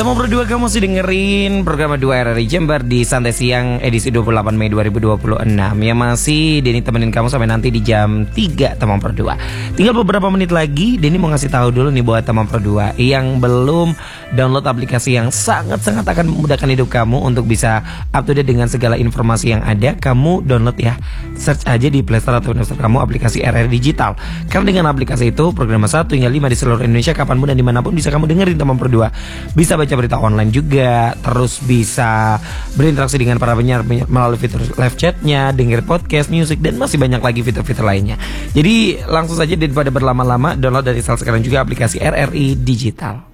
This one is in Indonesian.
Teman berdua, kamu masih dengerin program 2 RRI Jember di Santai Siang edisi 28 Mei 2026. Ya masih Denny temenin kamu sampai nanti di jam 3 teman berdua. Tinggal beberapa menit lagi, Denny mau ngasih tahu dulu nih buat teman berdua yang belum download aplikasi yang sangat-sangat akan memudahkan hidup kamu untuk bisa up to date dengan segala informasi yang ada. Kamu download ya, search aja di Play Store atau App Store kamu aplikasi RRI Digital. Karena dengan aplikasi itu program 1 hingga 5 di seluruh Indonesia kapanpun dan dimanapun bisa kamu dengerin teman berdua. Bisa baca berita online juga, terus bisa berinteraksi dengan para penyiar melalui fitur live chatnya, denger podcast, music, dan masih banyak lagi fitur-fitur lainnya. Jadi langsung saja daripada berlama-lama, download dan install sekarang juga aplikasi RRI Digital.